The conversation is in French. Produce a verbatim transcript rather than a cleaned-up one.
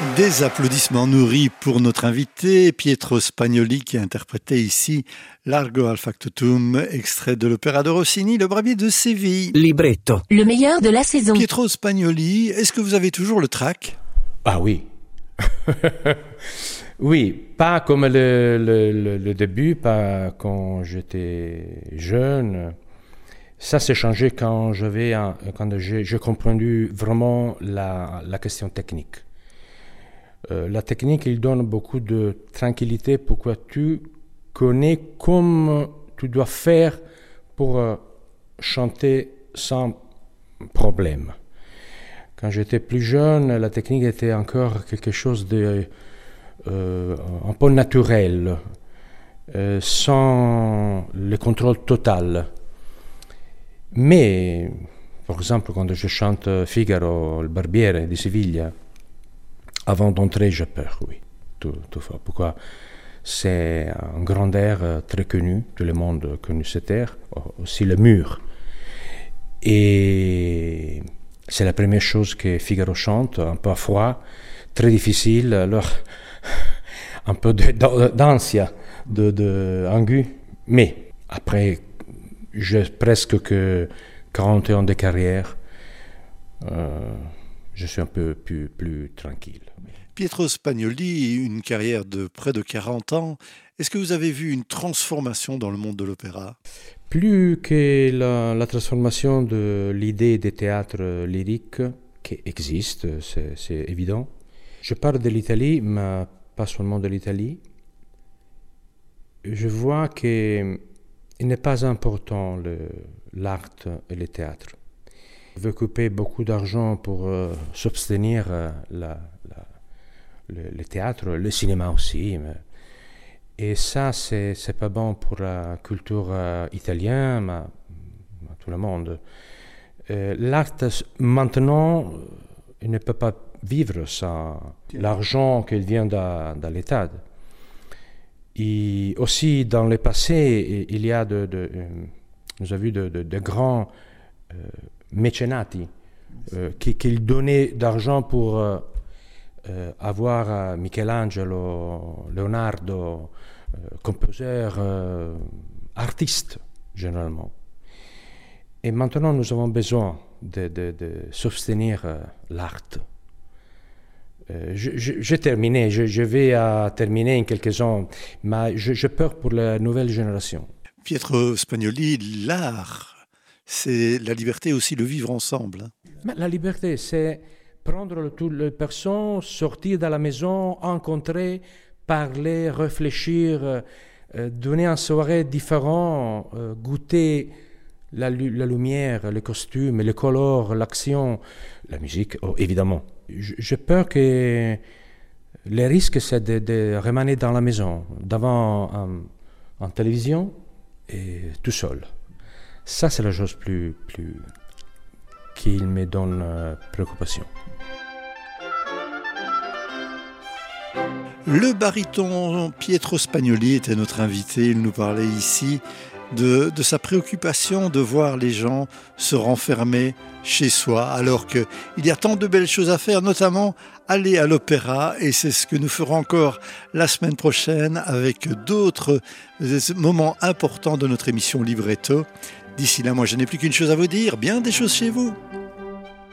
Des applaudissements nourris pour notre invité, Pietro Spagnoli, qui a interprété ici Largo al Factotum, extrait de l'opéra de Rossini, Le Barbier de Séville. Libretto. Le meilleur de la saison. Pietro Spagnoli, est-ce que vous avez toujours le trac ? Ah oui. Oui, pas comme le, le, le, le début, pas quand j'étais jeune. Ça s'est changé quand j'avais, un, quand j'ai, j'ai compris vraiment la, la question technique. Euh, la technique, il donne beaucoup de tranquillité pour que tu connais comme tu dois faire pour euh, chanter sans problème. Quand j'étais plus jeune, la technique était encore quelque chose de euh, un peu naturel, euh, sans le contrôle total. Mais, par exemple, quand je chante Figaro, le Barbiere di Siviglia, avant d'entrer, j'ai peur, oui, tout, tout fois. Pourquoi ? C'est un grand air très connu, tout le monde connaît cet air, aussi le mur. Et c'est la première chose que Figaro chante, un peu à froid, très difficile, alors un peu de, d'ansia, de, de aigu. Mais après, j'ai presque que quarante ans de carrière, euh, je suis un peu plus, plus tranquille. Pietro Spagnoli, une carrière de près de quarante ans. Est-ce que vous avez vu une transformation dans le monde de l'opéra ? Plus que la, la transformation de l'idée des théâtres lyriques qui existe, c'est, c'est évident. Je parle de l'Italie, mais pas seulement de l'Italie. Je vois qu'il n'est pas important le, l'art et le théâtre. On veut couper beaucoup d'argent pour euh, s'obtenir euh, la, la, le, le théâtre, le cinéma aussi. Mais, et ça, c'est, c'est pas bon pour la culture euh, italienne, mais, mais tout le monde. Euh, l'art, maintenant, il ne peut pas vivre sans l'argent qui vient de, de l'État. Et aussi, dans le passé, il y a de, de, euh, nous avons vu de, de, de grands euh, mécénati euh, qui, qui donnaient d'argent pour euh, euh, avoir euh, Michelangelo, Leonardo, euh, composeurs, euh, artistes, généralement. Et maintenant, nous avons besoin de, de, de soutenir euh, l'art. Euh, je, je, j'ai terminé, je, je vais à terminer en quelques ans, mais je, j'ai peur pour la nouvelle génération. Pietro Spagnoli, l'art, c'est la liberté aussi, le vivre ensemble. Mais la liberté, c'est prendre toutes les personnes, sortir de la maison, rencontrer, parler, réfléchir, euh, donner une soirée différente, euh, goûter la, la lumière, les costumes, les couleurs, l'action, la musique, oh, évidemment. J'ai peur que le risque, c'est de, de remaner dans la maison, devant un, une télévision et tout seul. Ça, c'est la chose plus, plus qui me donne euh, préoccupation. Le baryton Pietro Spagnoli était notre invité. Il nous parlait ici de, de sa préoccupation de voir les gens se renfermer chez soi, alors qu'il y a tant de belles choses à faire, notamment aller à l'opéra, et c'est ce que nous ferons encore la semaine prochaine avec d'autres moments importants de notre émission Libretto. D'ici là, moi je n'ai plus qu'une chose à vous dire, bien des choses chez vous.